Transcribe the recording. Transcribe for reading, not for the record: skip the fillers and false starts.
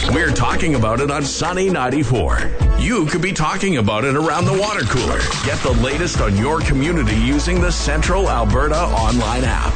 We're talking about it on Sunny 94. You could be talking about it around the water cooler. Get the latest on your community using the Central Alberta online app.